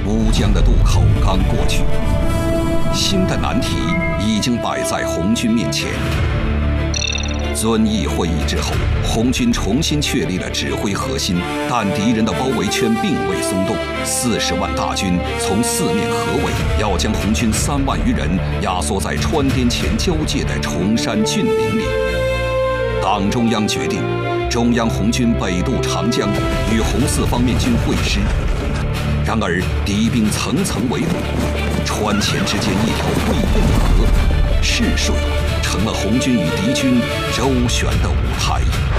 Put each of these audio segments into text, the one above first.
乌江的渡口刚过去，新的难题已经摆在红军面前。遵义会议之后，红军重新确立了指挥核心，但敌人的包围圈并未松动。40万大军从四面合围，要将红军3万余人压缩在川滇黔交界的崇山峻岭里。党中央决定，中央红军北渡长江，与红四方面军会师。然而敌兵层层围堵，川黔之间一条未变的河——赤水，成了红军与敌军周旋的舞台。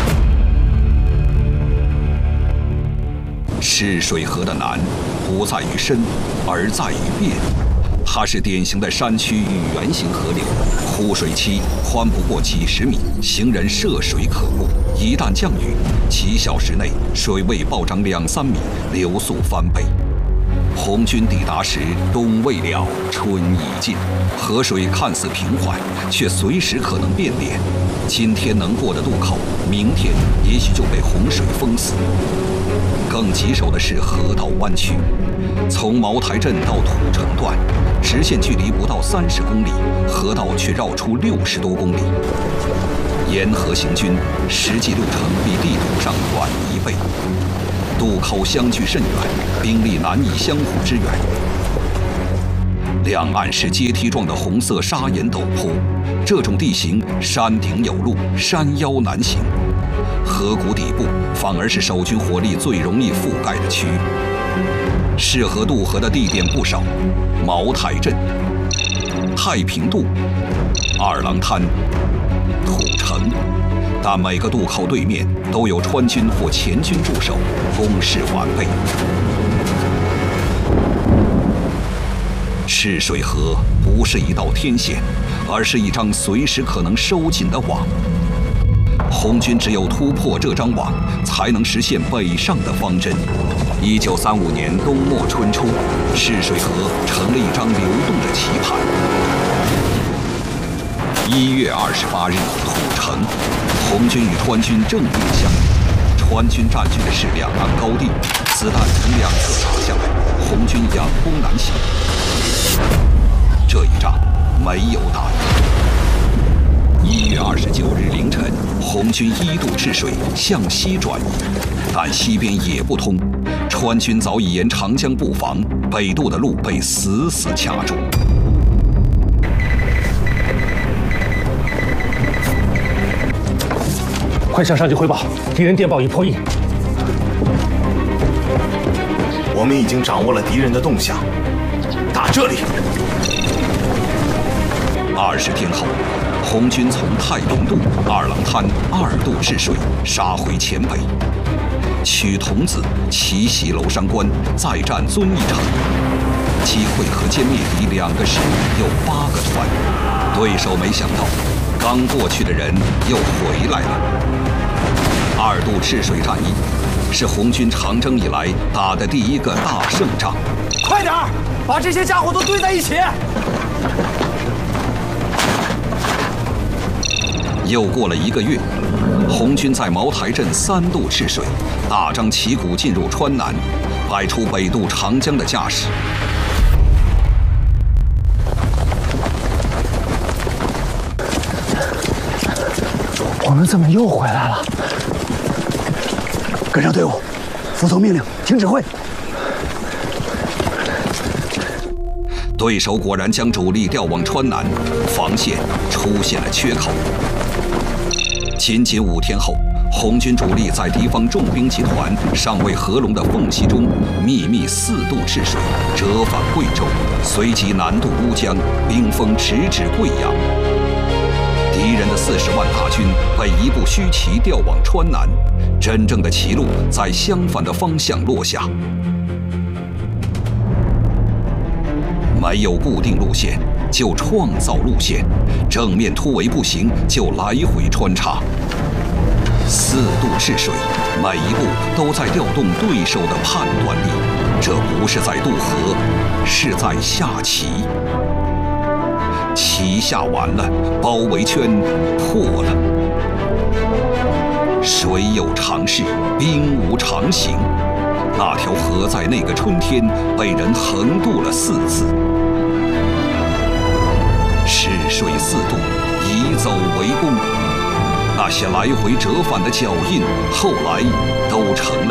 赤水河的难不在于深，而在于变。它是典型的山区与圆形河流，枯水期宽不过几十米，行人涉水可过。一旦降雨，几小时内水位暴涨2-3米，流速翻倍。红军抵达时，冬未了，春已尽，河水看似平缓，却随时可能变脸。今天能过的渡口，明天也许就被洪水封死。更棘手的是河道弯曲，从茅台镇到土城段，直线距离不到30公里，河道却绕出60多公里。沿河行军，实际路程比地图上短1倍。渡口相距甚远，兵力难以相互支援。两岸是阶梯状的红色砂岩陡坡，这种地形山顶有路，山腰难行。河谷底部反而是守军火力最容易覆盖的区域。适合渡河的地点不少，茅台镇、太平渡、二郎滩、土城，但每个渡口对面都有川军或黔军驻守，攻势完备。赤水河不是一道天线，而是一张随时可能收紧的网。红军只有突破这张网，才能实现北上的方针。1935年冬末春初，赤水河成了一张流动的棋盘。1月28日，土城，红军与川军正面相遇，川军占据的是两岸高地，子弹从两侧打下来，红军仰攻南行。这一仗没有打赢。1月29日凌晨，红军一渡赤水向西转移，但西边也不通，川军早已沿长江布防，北渡的路被死死卡住。 快向上级汇报，敌人电报已破译。 我们已经掌握了敌人的动向，打这里。 20天后，红军从太平渡、二郎滩2渡赤水，杀回黔北，取桐梓、奇袭娄山关，再战遵义城，击溃和歼灭敌2个师，又8个团。对手没想到，刚过去的人又回来了。2渡赤水战役是红军长征以来打的第一个大胜仗。 快点儿，把这些家伙都堆在一起！ 又过了1个月，红军在茅台镇3渡赤水，大张旗鼓进入川南，摆出北渡长江的架势。 我们怎么又回来了？跟上队伍，服从命令，听指挥。 对手果然将主力调往川南，防线出现了缺口。仅仅5天后，红军主力在敌方重兵集团尚未合拢的缝隙中，秘密4渡赤水，折返贵州，随即南渡乌江，兵锋直指贵阳。敌人的40万大军被一部虚旗调往川南，真正的歧路在相反的方向落下。没有固定路线，就创造路线；正面突围不行，就来回穿插。4渡赤水，每一步都在调动对手的判断力。这不是在渡河，是在下棋。棋下完了，包围圈破了。水有常势，兵无常形。 那条河在那个春天被人横渡了4次。逝水4渡，以走为功。那些来回折返的脚印，后来都成了